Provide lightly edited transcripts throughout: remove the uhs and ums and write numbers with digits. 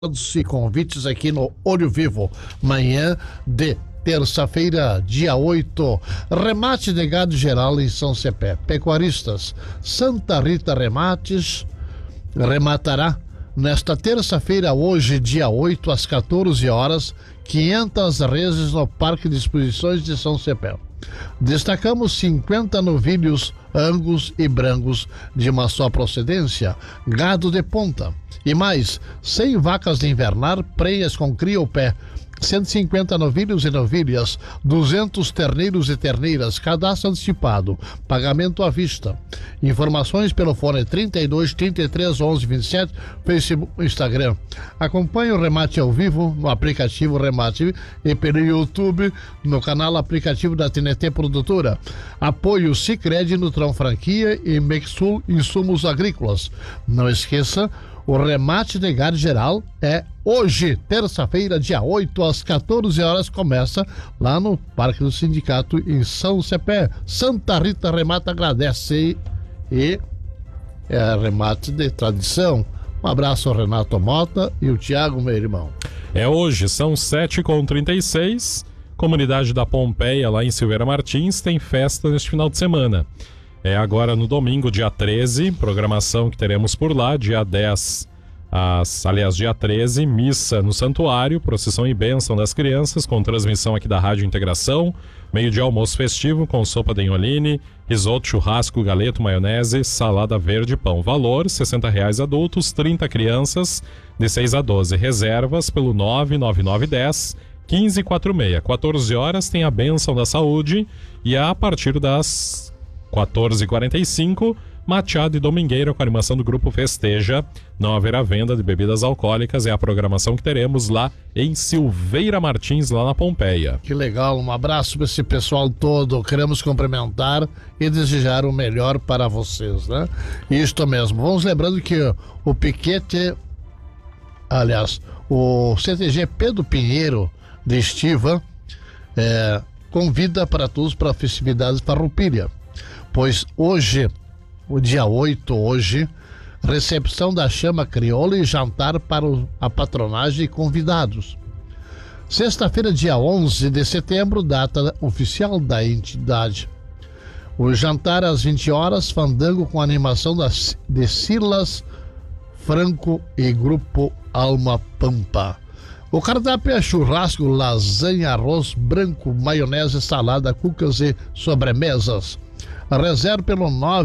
e convites aqui no Olho Vivo, manhã de terça-feira, dia 8, remate de gado geral em São Cepé. Pecuaristas, Santa Rita Remates rematará nesta terça-feira, hoje, dia 8, às 14 horas, 500 reses no Parque de Exposições de São Cepé. Destacamos 50 novilhos angus e brancos de uma só procedência, gado de ponta. E mais, 100 vacas de invernar, prenhas com cria ao pé, 150 novilhos e novilhas, 200 terneiros e terneiras, cadastro antecipado, pagamento à vista. Informações pelo fone 32 33 11 27, Facebook, Instagram. Acompanhe o remate ao vivo no aplicativo Remate e pelo YouTube no canal aplicativo da TNT Produtora. Apoio Sicredi, Nutron Franquia e Mexul Insumos Agrícolas. Não esqueça, o remate de gado geral é hoje, terça-feira, dia 8, às 14 horas, começa lá no Parque do Sindicato em São Cepé. Santa Rita Remata agradece e é remate de tradição. Um abraço ao Renato Mota e o Tiago, meu irmão. É hoje, são 7h36, comunidade da Pompeia, lá em Silveira Martins, tem festa neste final de semana. É agora no domingo, dia 13, programação que teremos por lá, dia 10, dia 13, missa no santuário, procissão e bênção das crianças, com transmissão aqui da Rádio Integração, meio de almoço festivo com sopa de enholine, risoto, churrasco, galeto, maionese, salada verde e pão. Valor, R$60 adultos, 30 crianças, de 6 a 12. Reservas pelo 99910 1546. 14 horas tem a bênção da saúde e a partir das 14h45, Machado e Domingueira com a animação do Grupo Festeja. Não haverá venda de bebidas alcoólicas, é a programação que teremos lá em Silveira Martins, lá na Pompeia. Que legal, um abraço para esse pessoal todo, queremos cumprimentar e desejar o melhor para vocês, né? Isto mesmo, vamos lembrando que o piquete, aliás, o CTG Pedro Pinheiro de Estiva convida para todos para a festividade farroupilha. Pois hoje, o dia 8, recepção da chama crioula e jantar para a patronagem e convidados. Sexta-feira, dia 11 de setembro, data oficial da entidade. O jantar às 20 horas, fandango com animação de Silas Franco e Grupo Alma Pampa. O cardápio é churrasco, lasanha, arroz branco, maionese, salada, cucas e sobremesas. Reserve pelo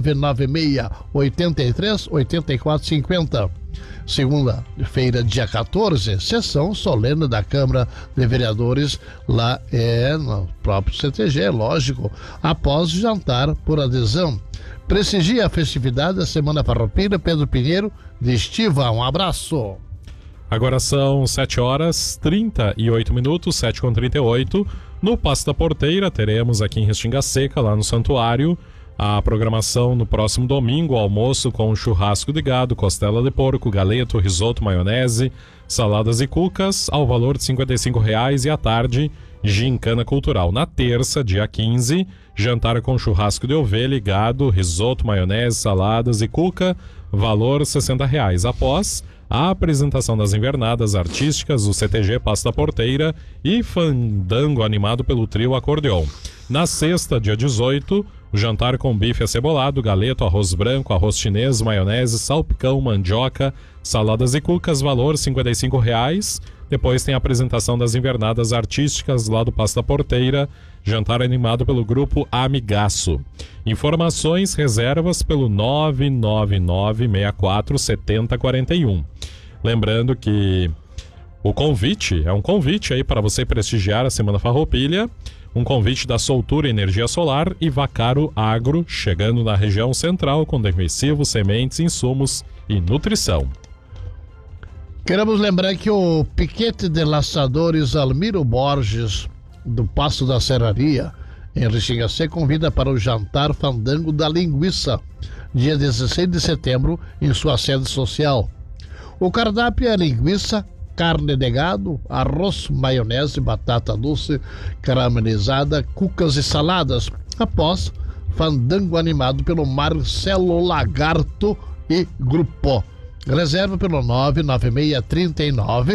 996-83-8450. Segunda-feira, dia 14, sessão solene da Câmara de Vereadores, lá no próprio CTG, lógico, após o jantar por adesão. Prestigie a festividade da Semana Farroupilha, Pedro Pinheiro de Estiva. Um abraço. Agora são 7h38, 7h38. No Passo da Porteira, teremos aqui em Restinga Seca, lá no Santuário, a programação no próximo domingo, almoço com churrasco de gado, costela de porco, galeto, risoto, maionese, saladas e cucas, ao valor de R$55, e à tarde, gincana cultural. Na terça, dia 15, jantar com churrasco de ovelha e gado, risoto, maionese, saladas e cuca, valor R$60. Após a apresentação das invernadas artísticas do CTG Passo da Porteira e fandango animado pelo trio Acordeon. Na sexta, dia 18, o jantar com bife acebolado, galeto, arroz branco, arroz chinês, maionese, salpicão, mandioca, saladas e cucas, valor R$55. Depois tem a apresentação das invernadas artísticas lá do Passo da Porteira, jantar animado pelo grupo Amigaço. Informações, reservas pelo 999647041. Lembrando que o convite é um convite aí para você prestigiar a Semana Farroupilha, um convite da Soltura Energia Solar e Vacaro Agro, chegando na região central com defensivos, sementes, insumos e nutrição. Queremos lembrar que o piquete de laçadores Almiro Borges, do Passo da Serraria, em Restinga Seca, convida para o jantar fandango da linguiça, dia 16 de setembro, em sua sede social. O cardápio é linguiça, carne de gado, arroz, maionese, batata doce, caramelizada, cucas e saladas. Após fandango animado pelo Marcelo Lagarto e Grupo. Reserva pelo 99639